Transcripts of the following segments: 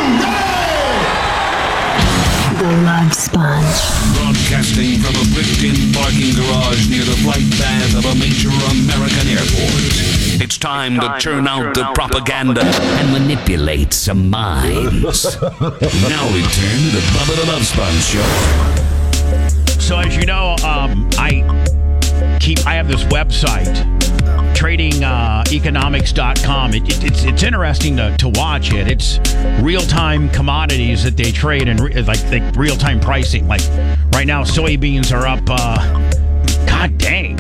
The Love Sponge. Broadcasting from a bricked-in parking garage near the flight path of a major American airport. It's time to turn out the propaganda and manipulate some minds. Now we turn to the Bubba the Love Sponge Show. So as you know, I have this website, tradingeconomics.com. It's interesting to watch it. It's real-time commodities that they trade and like real-time pricing. Like right now, soybeans are up, God dang,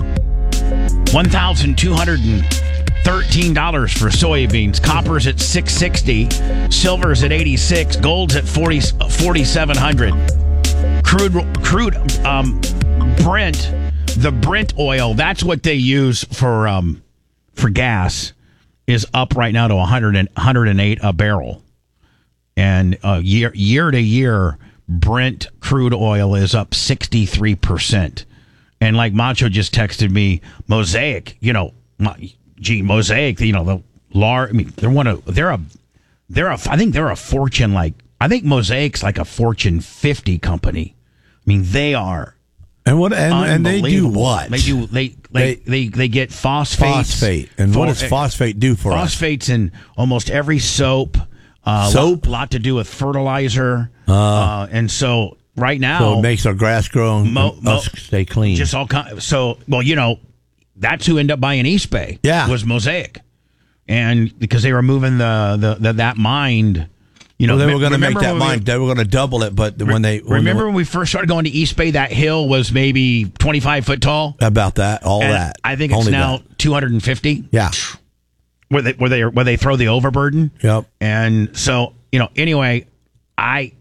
$1,213 for soybeans. Copper's at $660, silver's at $86, gold's at $4,700. Crude, Brent, the Brent oil, that's what they use for gas, is up right now to 108 a barrel. And year to year, Brent crude oil is up 63%. And like Macho just texted me, Mosaic, Mosaic, I think they're a Fortune, I think Mosaic's like a Fortune 50 company. I mean, they are. And they do what? They get phosphates. Phosphate. And what does phosphate do for us? Phosphates in almost every soap. Soap? Lot to do with fertilizer. And so right now, so it makes our grass grow and us stay clean. Just all so that's who ended up buying East Bay. Yeah, was Mosaic, and because they were moving that mine. They were going to make that mine. They were going to double it, but when we first started going to East Bay, that hill was maybe 25 foot tall. About that, that. I think it's now 250. Yeah, where they throw the overburden. Yep. And so anyway, I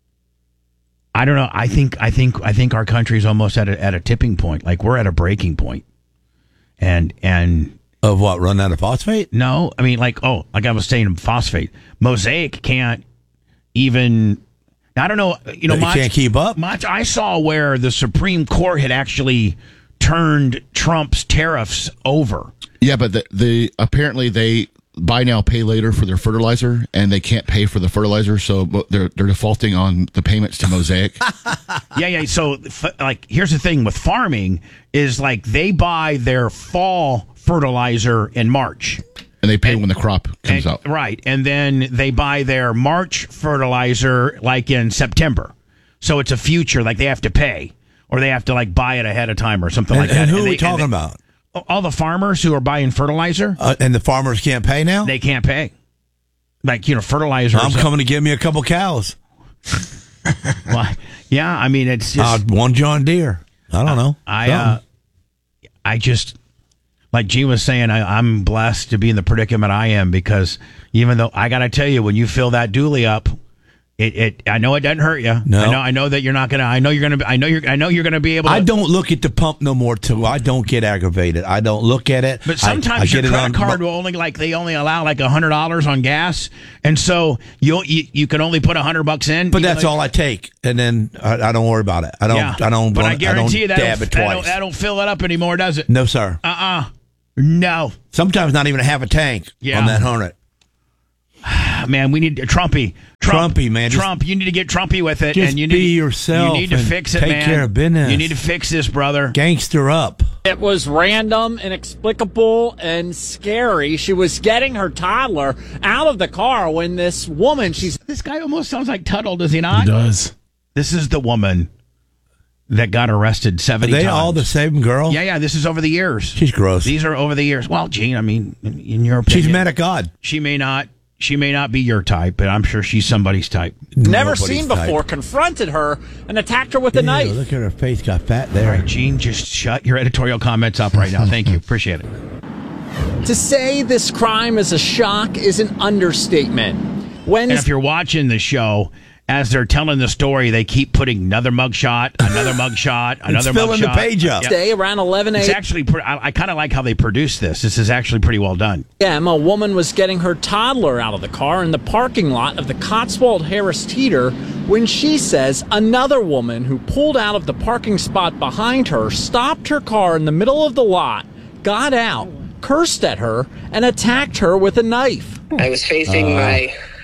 don't know. I think our country's almost at a tipping point. Like we're at a breaking point. And of what? Run out of phosphate? No, I mean like I was saying, phosphate. Mosaic can't even. I don't know. Can't keep up. Much I saw where the Supreme Court had actually turned Trump's tariffs over. Yeah, but apparently they buy now, pay later for their fertilizer, and they can't pay for the fertilizer, so they're defaulting on the payments to Mosaic. Yeah. So, here's the thing with farming is they buy their fall fertilizer in March. And they pay when the crop comes out. Right. And then they buy their March fertilizer in September. So it's a future, they have to pay. Or they have to buy it ahead of time or something like that. And who are we talking about? All the farmers who are buying fertilizer. And the farmers can't pay now? They can't pay. Fertilizer. I'm coming to give me a couple cows. Well, yeah, I mean, it's just... one John Deere. I don't know. I just... Like Gene was saying, I'm blessed to be in the predicament I am because even though I got to tell you, when you fill that dually up, I know it doesn't hurt you. No. I know that you're not gonna. I know you're gonna be able to. I don't look at the pump no more too. I don't get aggravated. I don't look at it. But sometimes your credit card will they only allow $100 on gas, and so you can only put $100 in. But that's all I take, and then I don't worry about it. I don't. Yeah. I don't. But I guarantee you dab it twice. That don't fill it up anymore, does it? No, sir. No. Sometimes not even a half a tank on that 100. Man, we need Trumpy, man. Trump, you need to get Trumpy with it. Just and you be need, yourself. You need to fix it, take man. Take care of business. You need to fix this, brother. Gangster up. It was random, inexplicable, and scary. She was getting her toddler out of the car when this woman, This guy almost sounds like Tuttle, does he not? He does. This is the woman that got arrested 70 times. Are they all the same girl? Yeah, this is over the years. She's gross. These are over the years. Well, Gene, I mean, in your opinion. She's mad at God. She may not be your type, but I'm sure she's somebody's type. Never seen before, confronted her and attacked her with a knife. Look at her face, got fat there. All right, Gene, just shut your editorial comments up right now. Thank you. Appreciate it. To say this crime is a shock is an understatement. And if you're watching the show, as they're telling the story, they keep putting another mugshot, another mugshot, another mugshot. Filling the page up. Today around 11 a.m. It's actually, I kind of like how they produce this. This is actually pretty well done. A woman was getting her toddler out of the car in the parking lot of the Cotswold Harris Teeter when she says another woman who pulled out of the parking spot behind her stopped her car in the middle of the lot, got out, cursed at her, and attacked her with a knife. I was facing my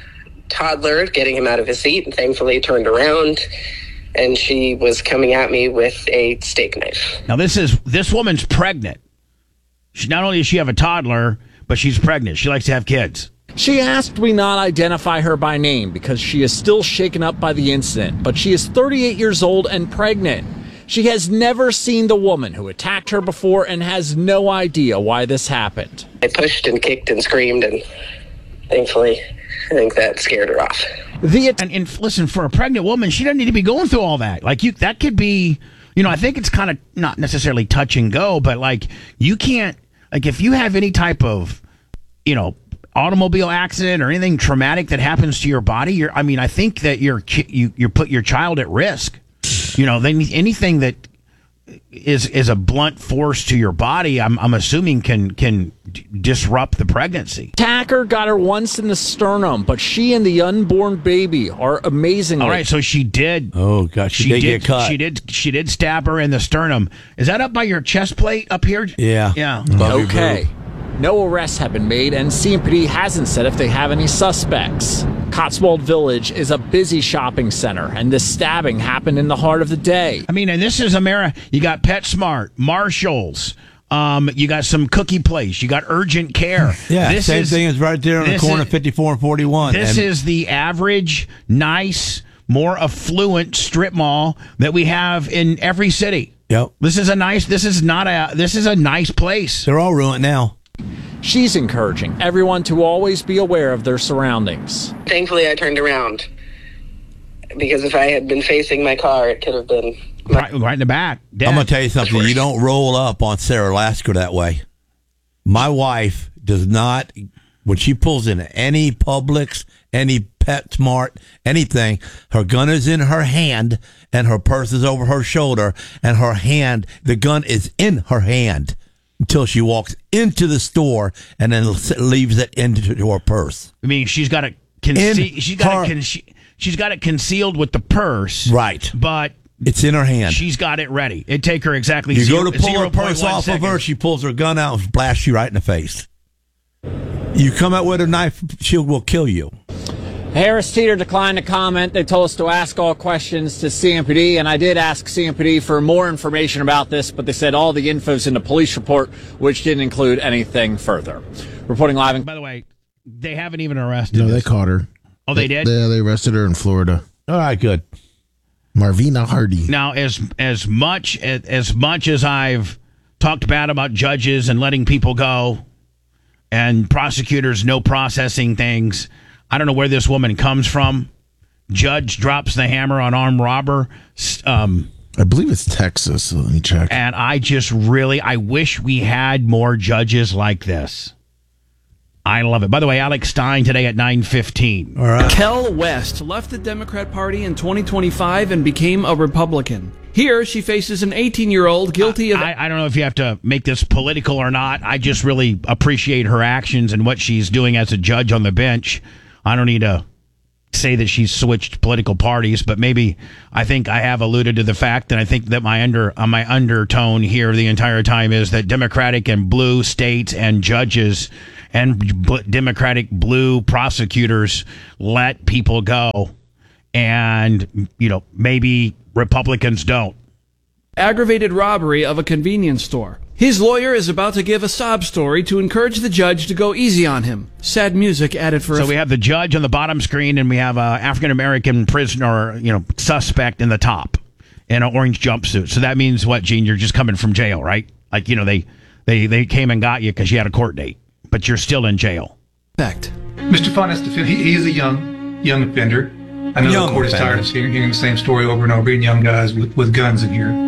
toddler, getting him out of his seat, and thankfully turned around, and she was coming at me with a steak knife. Now, this woman's pregnant. Not only does she have a toddler, but she's pregnant. She likes to have kids. She asked we not identify her by name because she is still shaken up by the incident, but she is 38 years old and pregnant. She has never seen the woman who attacked her before and has no idea why this happened. I pushed and kicked and screamed, and thankfully, I think that scared her off. And listen, for a pregnant woman, she doesn't need to be going through all that. Like, that could be, I think it's kind of not necessarily touch and go, but like, you can't, like, if you have any type of, automobile accident or anything traumatic that happens to your body, I think that you put your child at risk. Anything that is a blunt force to your body, I'm assuming can disrupt the pregnancy. Attacker got her once in the sternum, but she and the unborn baby are amazingly. All right, so she did. Oh gosh, she did get cut. She did stab her in the sternum. Is that up by your chest plate up here? Yeah. Yeah. Okay. No arrests have been made, and CMPD hasn't said if they have any suspects. Cotswold Village is a busy shopping center, and this stabbing happened in the heart of the day. And this is America. You got PetSmart, Marshalls, you got some cookie place, you got urgent care. Yeah, same thing is right there on the corner of 54 and 41. This is the average, nice, more affluent strip mall that we have in every city. Yep. This is a nice place. They're all ruined now. She's encouraging everyone to always be aware of their surroundings. Thankfully, I turned around, because if I had been facing my car, it could have been right in the back. Dead. I'm going to tell you something. You don't roll up on Sarah Lasker that way. My wife does not, when she pulls in any Publix, any PetSmart, anything, her gun is in her hand and her purse is over her shoulder, and the gun is in her hand until she walks into the store and then leaves it into her purse. She's got it she's got it concealed with the purse. Right. But it's in her hand. She's got it ready. It'd take her exactly You go to pull her purse off of her, she pulls her gun out and blasts you right in the face. You come out with a knife, she will kill you. Harris Teeter declined to comment. They told us to ask all questions to CMPD, and I did ask CMPD for more information about this, but they said all the info's in the police report, which didn't include anything further. Reporting live. By the way, they haven't even arrested No, they caught her. Oh, they did? Yeah, they arrested her in Florida. All right, good. Marvina Hardy. Now, as much as I've talked bad about judges and letting people go and prosecutors no processing things, I don't know where this woman comes from. Judge drops the hammer on armed robber. I believe it's Texas. Let me check. And I wish we had more judges like this. I love it. By the way, Alex Stein today at 9:15. All right. Kel West left the Democrat Party in 2025 and became a Republican. Here, she faces an 18-year-old guilty of... I don't know if you have to make this political or not. I just really appreciate her actions and what she's doing as a judge on the bench. I don't need to say that she's switched political parties, but maybe I think I have alluded to the fact that I think that my undertone here the entire time is that Democratic and blue states and judges and Democratic blue prosecutors let people go, and maybe Republicans don't. Aggravated robbery of a convenience store. His lawyer is about to give a sob story to encourage the judge to go easy on him. Sad music added for... So we have the judge on the bottom screen, and we have an African-American prisoner, suspect in the top in an orange jumpsuit. So that means what, Gene? You're just coming from jail, right? Like, they came and got you because you had a court date, but you're still in jail. Fact. Mr. Funes, he is a young offender. I know the court is tired of hearing the same story over and over again, young guys with guns in here.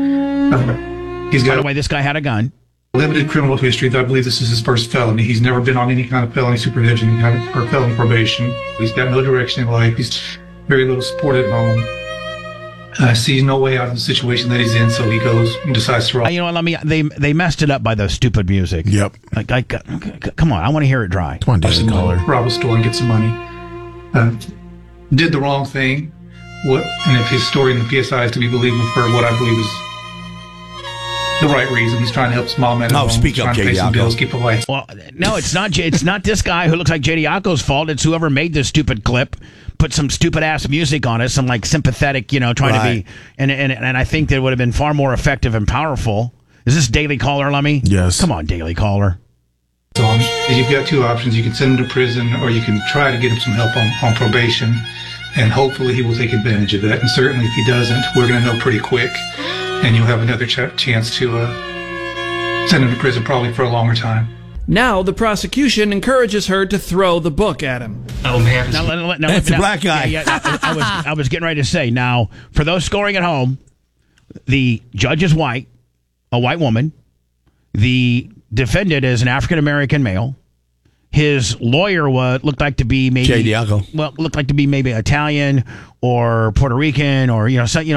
By the way, this guy had a gun. Limited criminal history. I believe this is his first felony. He's never been on any kind of felony supervision or felony probation. He's got no direction in life. He's very little support at home. Sees no way out of the situation that he's in, so he goes and decides to rob. They messed it up by the stupid music. Yep. Come on, I want to hear it dry. Come on, David Caller. Rob a store and get some money. Did the wrong thing. And if his story in the PSI is to be believed for what I believe is the right reason. He's trying to help his mom at home. Speak up, trying to pay J.D. some Yako. bills, keep the lights. Well, no, it's not. It's not this guy who looks like J.D. Yako's fault. It's whoever made this stupid clip, put some stupid ass music on it, some like sympathetic, trying to be. And I think that it would have been far more effective and powerful. Is this Daily Caller, Lummy? Yes. Come on, Daily Caller. You've got two options. You can send him to prison, or you can try to get him some help on probation, and hopefully he will take advantage of that. And certainly if he doesn't, we're going to know pretty quick, and you'll have another chance to send him to prison probably for a longer time. Now the prosecution encourages her to throw the book at him. That's a black guy. I was getting ready to say, now, for those scoring at home, the judge is white, a white woman. The defendant is an African-American male. His lawyer looked like to be maybe J.D. Yako. Well, looked like to be maybe Italian or Puerto Rican or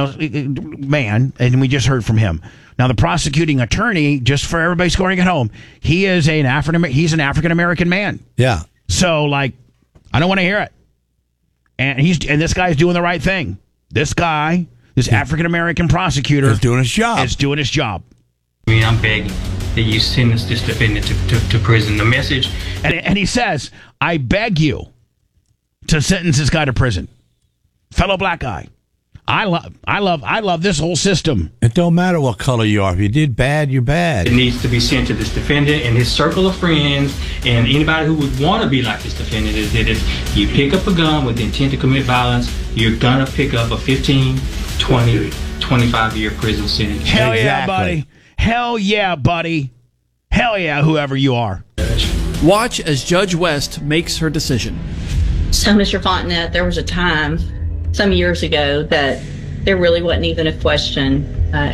man, and we just heard from him. Now the prosecuting attorney, just for everybody scoring at home, he's an African-American man. Yeah. So I don't want to hear it. And this guy's doing the right thing. This African-American prosecutor is doing his job. I mean, I'm begging that you sentence this defendant to prison. The message, and he says, "I beg you to sentence this guy to prison." Fellow black guy, I love this whole system. It don't matter what color you are. If you did bad, you're bad. it needs to be sent to this defendant and his circle of friends and anybody who would want to be like this defendant. Is that if you pick up a gun with the intent to commit violence, you're gonna pick up a 15, 20, 25-year prison sentence. Hell yeah, buddy. Hell yeah, buddy. Hell yeah, whoever you are. Watch as Judge West makes her decision. So, Mr. Fontenette, there was a time some years ago that there really wasn't even a question.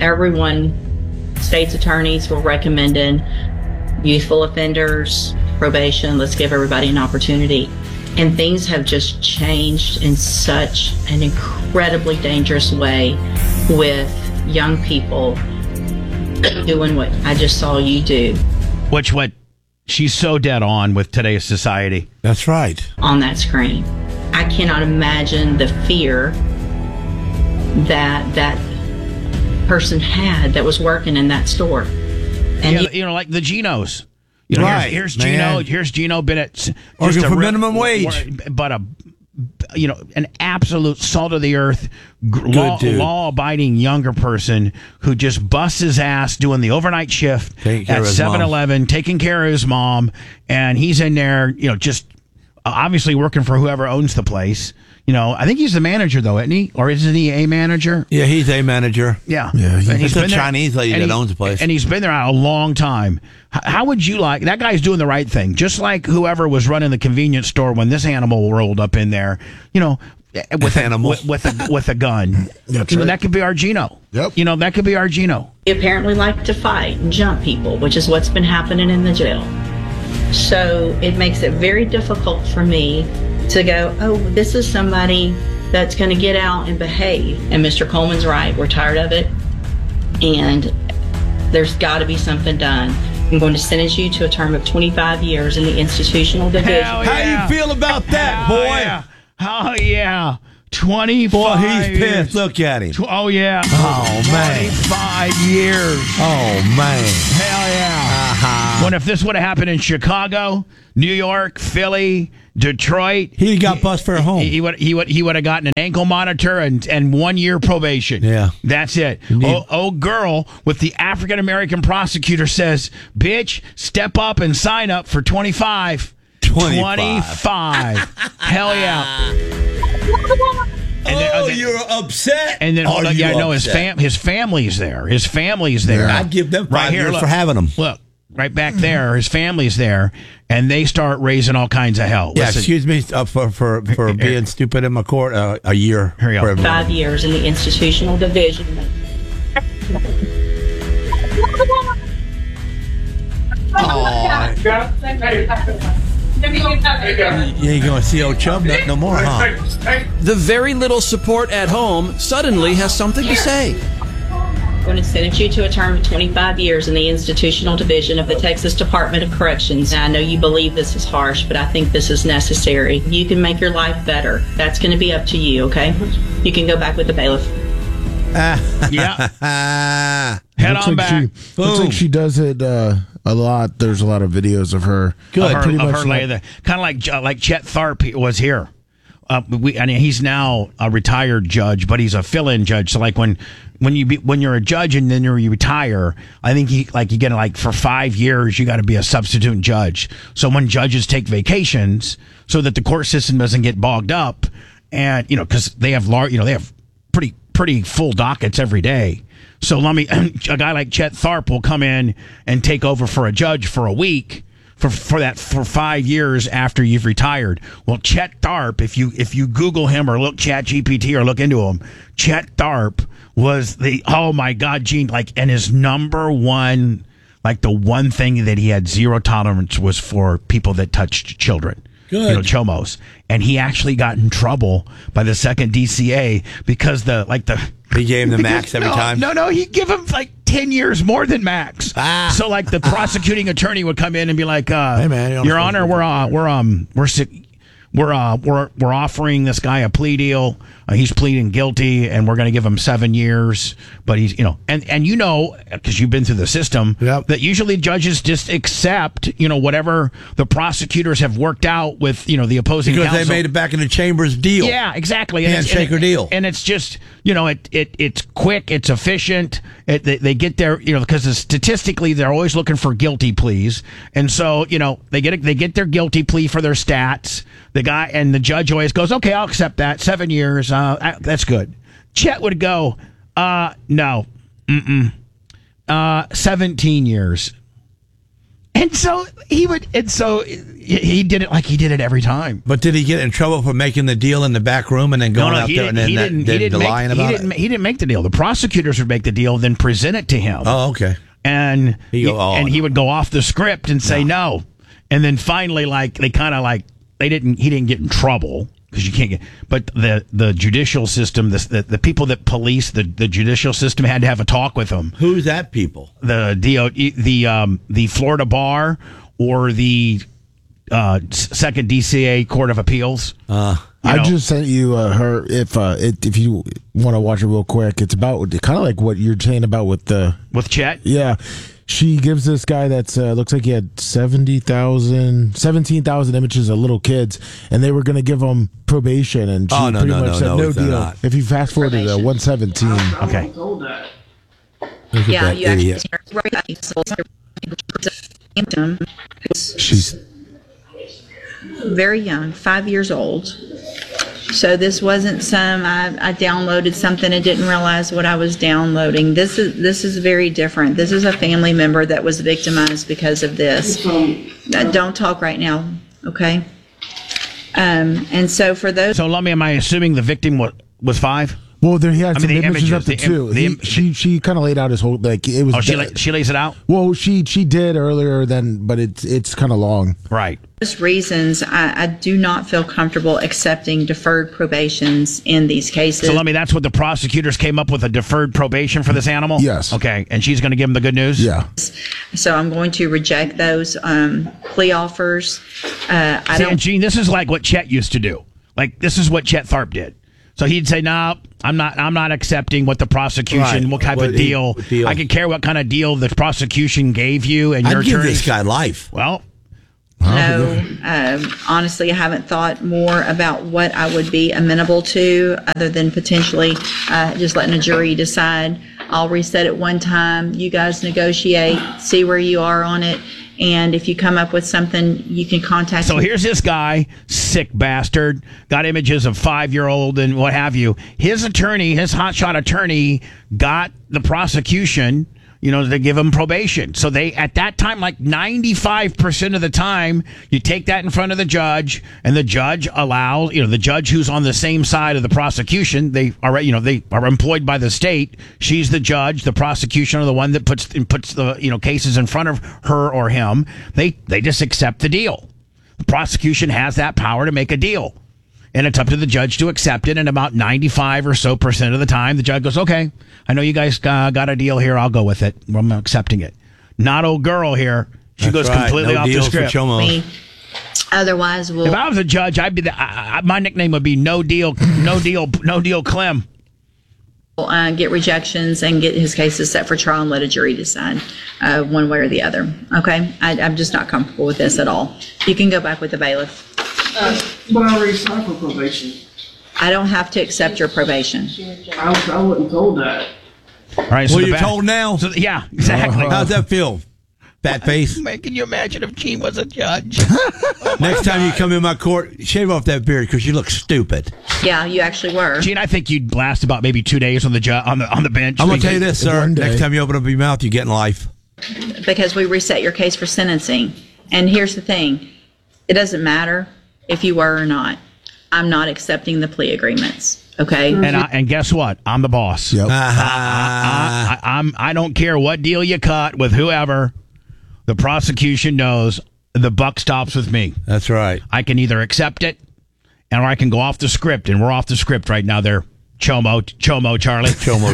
State's attorneys were recommending youthful offenders, probation, let's give everybody an opportunity. And things have just changed in such an incredibly dangerous way with young people doing what I just saw you do. What she's so dead on with today's society. That's right. On that screen. I cannot imagine the fear that person had that was working in that store. And like the Genos. Right. Here's Gino. Here's Gino Bennett. Working for minimum wage. But an absolute salt of the earth, law-abiding younger person who just busts his ass doing the overnight shift at 7-Eleven, taking care of his mom, and he's in there, just obviously working for whoever owns the place. I think he's the manager, though, isn't he? Or isn't he a manager? Yeah, he's a manager. Yeah. He's a Chinese lady that owns the place. And he's been there a long time. How would you like... That guy's doing the right thing. Just like whoever was running the convenience store when this animal rolled up in there, with a gun. That's right. That could be our Gino. Yep. That could be our Gino. he apparently liked to fight and jump people, which is what's been happening in the jail. So it makes it very difficult for me to go, oh, this is somebody that's going to get out and behave. And Mr. Coleman's right. We're tired of it. And there's got to be something done. I'm going to sentence you to a term of 25 years in the institutional division. Hell yeah. How you feel about that, boy? Yeah. Oh, yeah. 25 Boy, he's pissed. Look at him. Oh, yeah. Oh, man. 25 years. Oh, man. Hell yeah. Uh-huh. What if this would have happened in Chicago, New York, Philly, Detroit? He got bus fare home. He would have gotten an ankle monitor and 1 year probation. Yeah. That's it. Oh, girl with the African-American prosecutor says, bitch, step up and sign up for 25. 25. Hell yeah. You're upset. And then his family's there. His family's there. I'd give them 5 years look, for having them. Look, right back there, his family's there, and they start raising all kinds of hell. Yeah, Listen, excuse me for being stupid in my court. A year. Here you go. 5 years in the institutional division. You ain't gonna see old Chubb no more, huh? The very little support at home suddenly has something to say. I'm going to sentence you to a term of 25 years in the institutional division of the Texas Department of Corrections. Now, I know you believe this is harsh, but I think this is necessary. You can make your life better. That's going to be up to you, okay? You can go back with the bailiff. Yeah. Head looks on like back. Looks like she does it a lot. There's a lot of videos of her. Good. Of Pretty her much lay there. Kind of like Chet Tharp was here. He's now a retired judge, but he's a fill-in judge. So like when you're a judge and then you retire, I think you get like for 5 years you got to be a substitute judge. So when judges take vacations, so that the court system doesn't get bogged up, and because they have pretty full dockets every day. So a guy like Chet Tharp will come in and take over for a judge for a week. For 5 years after you've retired. Well, Chet Tharp, if you Google him or look ChatGPT or look into him, Chet Tharp was oh my God, Gene, and his number one, the one thing that he had zero tolerance was for people that touched children. Good. Chomos. And he actually got in trouble by the second DCA because he gave him the max every time. No, he'd give him 10 years more than max. So the prosecuting attorney would come in and be like, "Hey man, Your Honor, we're offering this guy a plea deal. He's pleading guilty, and we're going to give him 7 years. But he's, because you've been through the system, that usually judges just accept, whatever the prosecutors have worked out with, the opposing counsel. Because they made it back in the chambers deal. Yeah, exactly. Handshaker deal. And it's just, it's quick, it's efficient. They get there, because statistically they're always looking for guilty pleas, and so they get their guilty plea for their stats. The guy and the judge always goes, okay, I'll accept that. 7 years. That's good. Chet would go, no. 17 years. And so he did it like he did it every time. But did he get in trouble for making the deal in the back room and then going out there and then lying about it? He didn't make the deal. The prosecutors would make the deal, then present it to him. Oh, okay. And he would go off the script and say no. And then finally, he didn't get in trouble. Because you can't get, but the judicial system, the people that police the judicial system had to have a talk with them. Who's that people? The Florida Bar or the Second DCA Court of Appeals. I just sent you her. If you want to watch it real quick, it's about kind of like what you're saying about with Chet. Yeah. She gives this guy that's looks like he had 17,000 images of little kids, and they were going to give him probation, and she pretty much said no deal. Not. If you fast forward to 117, okay. Yeah, you actually she's very young, 5 years old. So this wasn't I downloaded something and didn't realize what I was downloading. This is very different. This is a family member that was victimized because of this. Don't talk right now, okay? And so for those. So, am I assuming the victim was 5? Well, there he had some images up to 2. She kind of laid out his whole it was. Oh, she lays it out. Well, she did earlier but it's kind of long. Right. Those reasons, I do not feel comfortable accepting deferred probations in these cases. So that's what the prosecutors came up with, a deferred probation for this animal? Yes. Okay, and she's going to give him the good news? Yeah. So I'm going to reject those plea offers. Gene, this is like what Chet used to do. This is what Chet Tharp did. So he'd say, "No, I'm not accepting what the prosecution, right. What type of deal. I could care what kind of deal the prosecution gave you and your I'd give attorney." this guy life. Well, no, honestly, I haven't thought more about what I would be amenable to, other than potentially just letting a jury decide. I'll reset it one time. You guys negotiate, see where you are on it. And if you come up with something, you can contact me. So here's this guy, sick bastard, got images of 5-year-old and what have you. His attorney, his hotshot attorney, got the prosecution, to give him probation. So they, at that time, 95% of the time, you take that in front of the judge, and the judge allows, the judge who's on the same side of the prosecution, they are employed by the state. She's the judge. The prosecution are the one that puts the, cases in front of her or him. They just accept the deal. The prosecution has that power to make a deal. And it's up to the judge to accept it. And about 95% or so of the time, the judge goes, okay, I know you guys got a deal here. I'll go with it. I'm accepting it. Not old girl here. She goes completely off the script. Otherwise, if I was a judge, I'd be my nickname would be No Deal Clem. Get rejections and get his cases set for trial and let a jury decide one way or the other. Okay? I'm just not comfortable with this at all. You can go back with the bailiff. But I already signed for probation. I don't have to accept your probation. I wasn't told that. All right, so well, you're told now. So, yeah, exactly. How's that feel? Fat face. Can you imagine if Gene was a judge? Next time you come in my court, shave off that beard because you look stupid. Yeah, you actually were. Gene, I think you'd last about maybe 2 days on the bench. I'm gonna tell you this, sir. Next time you open up your mouth, you get in life. Because we reset your case for sentencing. And here's the thing. It doesn't matter if you were or not. I'm not accepting the plea agreements. Okay. And guess what? I'm the boss. Yep. I don't care what deal you cut with whoever. The prosecution knows the buck stops with me. That's right. I can either accept it, or I can go off the script, and we're off the script right now. There, Chomo Charlie.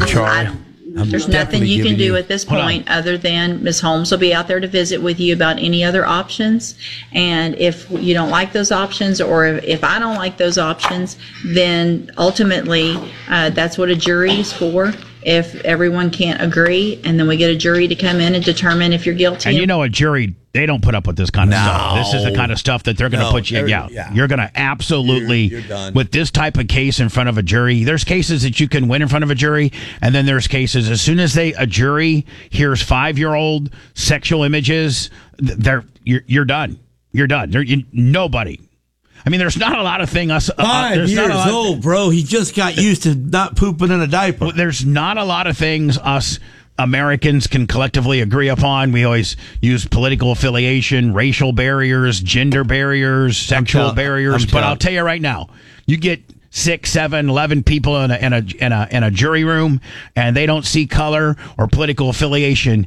There's nothing you can do at this point other than Ms. Holmes will be out there to visit with you about any other options. And if you don't like those options, or if I don't like those options, then ultimately that's what a jury is for. If everyone can't agree, and then we get a jury to come in and determine if you're guilty. And you know, a jury, they don't put up with this kind of stuff. This is the kind of stuff that they're going to put you. Yeah, you're going to absolutely, you're done. With this type of case in front of a jury. There's cases that you can win in front of a jury, and then there's cases as soon as a jury hears 5-year-old sexual images, you're done. You're done. Nobody. I mean, there's not a lot of things. 5 years old, bro. He just got used to not pooping in a diaper. There's not a lot of things us Americans can collectively agree upon. We always use political affiliation, racial barriers, gender barriers, sexual barriers. But I'll tell you right now, you get 6, 7, 11 people in a jury room, and they don't see color or political affiliation.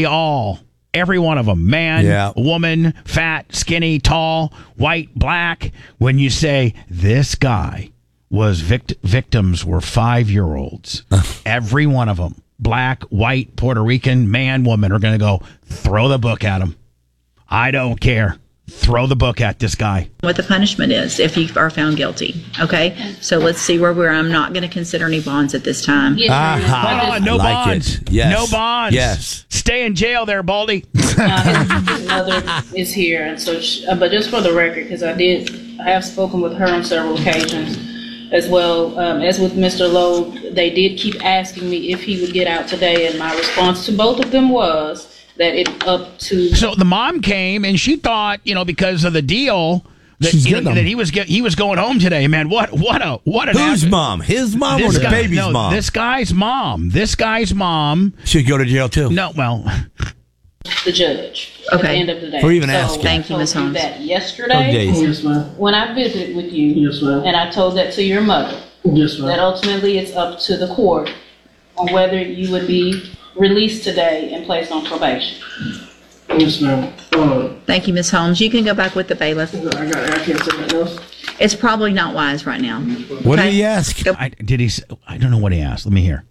Every one of them, man, woman, fat, skinny, tall, white, black. When you say this guy was victims were 5-year-olds, every one of them, black, white, Puerto Rican, man, woman, are going to go throw the book at him. I don't care. Throw the book at this guy. What the punishment is if you are found guilty. Okay, so let's see where we're. I'm not going to consider any bonds at this time. No bonds. Yes. No bonds. Yes. Stay in jail there, Baldy. His mother is here, and so. But just for the record, because I have spoken with her on several occasions, as well as with Mr. Lowe. They did keep asking me if he would get out today, and my response to both of them was that it's up to. So the mom came, and she thought, because of the deal, that he was going home today. Man, what an whose mom? His mom or the baby's mom? This guy's mom. This guy's mom should go to jail too. No, well, the judge at the end of the day. For even asking. Thank you, Ms. Holmes. That yesterday, when I visited with you, and I told that to your mother. That ultimately it's up to the court on whether you would be released today and placed on probation. Yes, ma'am. Thank you, Ms. Holmes. You can go back with the bailiff. I can't say nothing else. It's probably not wise right now. What did he ask? I don't know what he asked. Let me hear.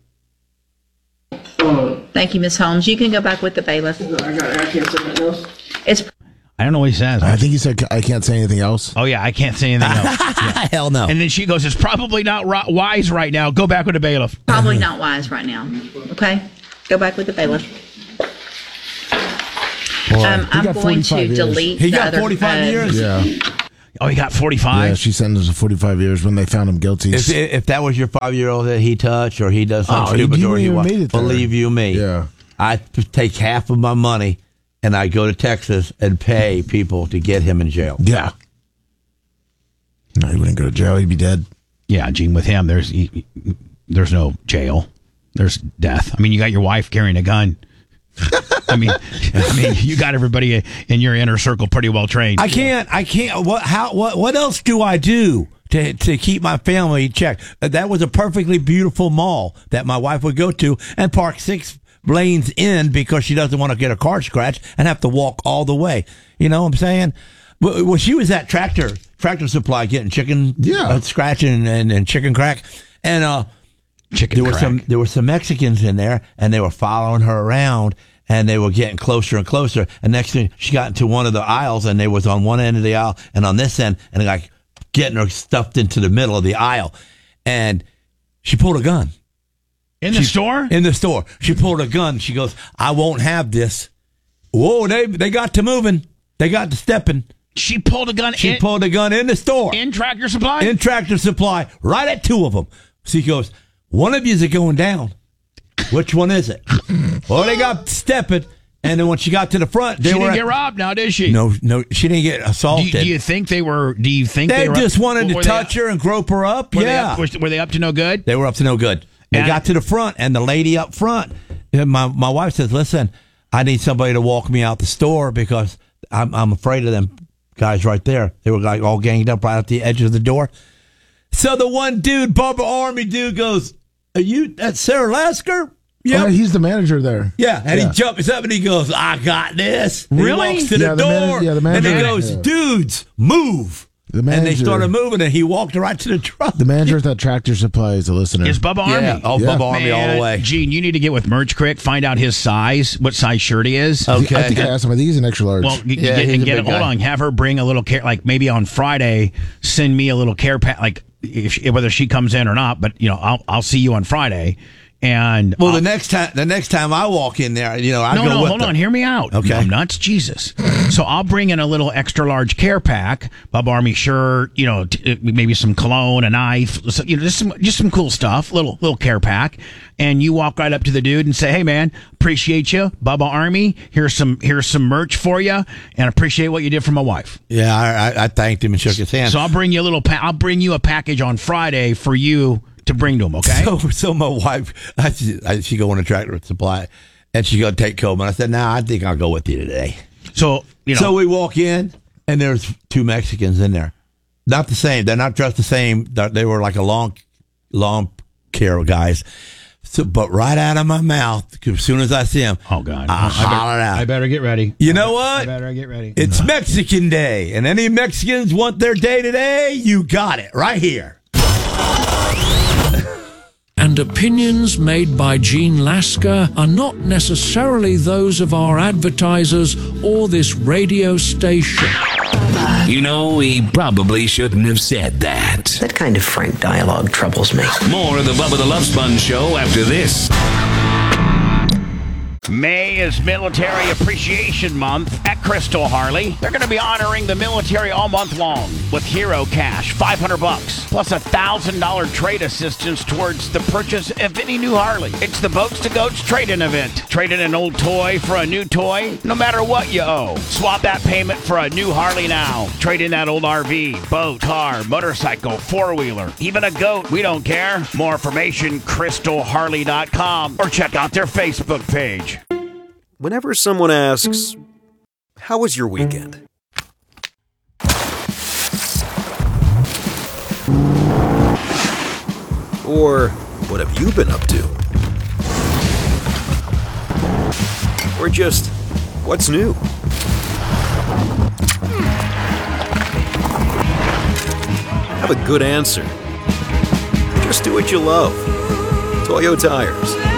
Thank you, Ms. Holmes. You can go back with the bailiff. I can't say nothing else. I don't know what he says. I think he said, I can't say anything else. Oh, yeah, I can't say anything else. Yeah. Hell no. And then she goes, it's probably not wise right now. Go back with the bailiff. Probably not wise right now. Okay? Go back with the bailiff. I'm going to delete He got 45 years? Yeah. Oh, he got 45? Yeah, she sentenced him to 45 years when they found him guilty. If that was your 5-year-old that he touched or he does something stupid or he wants, believe you me, I take half of my money and I go to Texas and pay people to get him in jail. Yeah. No, he wouldn't go to jail. He'd be dead. Yeah, Gene, with him, there's no jail. There's death. I mean, you got your wife carrying a gun. I mean, you got everybody in your inner circle pretty well trained. I can't. What else do I do to keep my family in check? That was a perfectly beautiful mall that my wife would go to and park 6 lanes in because she doesn't want to get a car scratched and have to walk all the way. You know what I'm saying? Well, she was at Tractor Supply getting chicken scratching and chicken crack, and there were some Mexicans in there, and they were following her around, and they were getting closer and closer. And next thing, she got into one of the aisles, and they was on one end of the aisle and on this end, and like getting her stuffed into the middle of the aisle, and she pulled a gun. In the store? In the store. She pulled a gun. She goes, I won't have this. Whoa, they got to moving. They got to stepping. She pulled a gun. She pulled a gun in the store. In Tractor Supply? In Tractor Supply. Right at 2 of them. So he goes, one of you is going down. Which one is it? Well, they got stepping. And then when she got to the front, she didn't get robbed now, did she? No, she didn't get assaulted. Do you think they were? Do you think they were just wanted to were touch her and grope her up? Were they up to no good? They were up to no good. They got to the front, and the lady up front, my wife says, "Listen, I need somebody to walk me out the store because I'm afraid of them guys right there. They were like all ganged up right at the edge of the door." So the one dude, Bubba Army dude, goes, "Are you that's Sarah Lasker?" Yeah, he's the manager there. Yeah, and he jumps up and he goes, "I got this." Really? He walks to the door, the manager, and he goes, "Dudes, move!" And they started moving, and he walked right to the truck. The manager at that Tractor Supply is a listener. Is Bubba Army? Yeah. Oh, Bubba Army all the way. Gene, you need to get with Merch Crick, find out his size, what size shirt he is. Okay. I think I asked him. I think he's an extra large. Well, hold on. Have her bring a little care, like maybe on Friday, send me a little care pack, like whether she comes in or not. But I'll see you on Friday. And the next time I walk in there, I go with hold her. on, hear me out. Okay, I'm nuts, Jesus. So I'll bring in a little extra large care pack, Bubba Army shirt, maybe some cologne, a knife, just some cool stuff, little care pack. And you walk right up to the dude and say, "Hey man, appreciate you, Bubba Army. Here's some merch for you, and appreciate what you did for my wife." Yeah, I thanked him and shook his hand. So I'll bring you I'll bring you a package on Friday for you to bring to him, okay? So my wife, she go on a Tractor Supply, and she go take Coleman. I said, "Nah, I think I'll go with you today." So so we walk in, and there's 2 Mexicans in there, not the same. They're not dressed the same. They were like a long care guys. So, but right out of my mouth, as soon as I see them, oh God, I holler out. I better get ready. You know what? I better get ready. It's Mexican Day, and any Mexicans want their day today, you got it right here. And opinions made by Gene Lasker are not necessarily those of our advertisers or this radio station. He probably shouldn't have said that. That kind of frank dialogue troubles me. More of the Bubba the Love Sponge Show after this. May is Military Appreciation Month at Crystal Harley. They're going to be honoring the military all month long with Hero Cash, $500, plus $1,000 trade assistance towards the purchase of any new Harley. It's the Boats to Goats trade-in event. Trade in an old toy for a new toy, no matter what you owe. Swap that payment for a new Harley now. Trade in that old RV, boat, car, motorcycle, four-wheeler, even a goat. We don't care. More information, crystalharley.com, or check out their Facebook page. Whenever someone asks, "How was your weekend?" Or, "What have you been up to?" Or just, "What's new?" Have a good answer. Just do what you love. Toyo Tires.